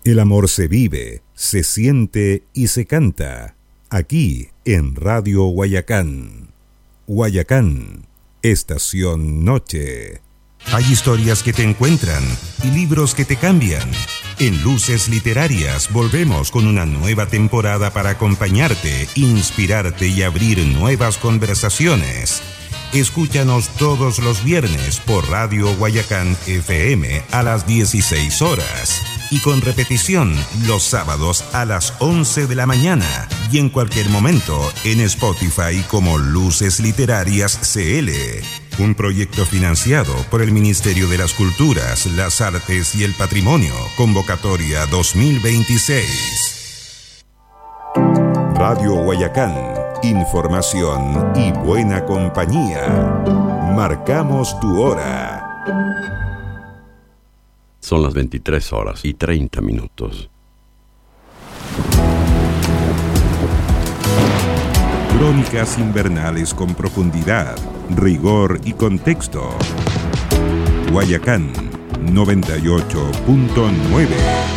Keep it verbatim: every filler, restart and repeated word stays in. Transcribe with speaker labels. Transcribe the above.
Speaker 1: El amor se vive, se siente y se canta, aquí en Radio Guayacán. Guayacán, Estación Noche. Hay historias que te encuentran y libros que te cambian. En Luces Literarias volvemos con una nueva temporada para acompañarte, inspirarte y abrir nuevas conversaciones. Escúchanos todos los viernes por Radio Guayacán F M a las dieciséis horas y con repetición los sábados a las once de la mañana y en cualquier momento en Spotify como Luces Literarias C L. Un proyecto financiado por el Ministerio de las Culturas, las Artes y el Patrimonio. Convocatoria dos mil veintiséis. Radio Guayacán. Información y buena compañía. Marcamos tu hora.
Speaker 2: Son las veintitrés horas y treinta minutos.
Speaker 1: Crónicas invernales con profundidad, rigor y contexto. Guayacán noventa y ocho punto nueve.